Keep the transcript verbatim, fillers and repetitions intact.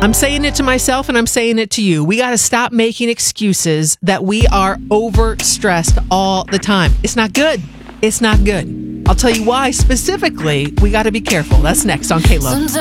I'm saying it to myself and I'm saying it to you. We got to stop making excuses that we are overstressed all the time. It's not good. It's not good. I'll tell you why specifically. We got to be careful. That's next on K-Love.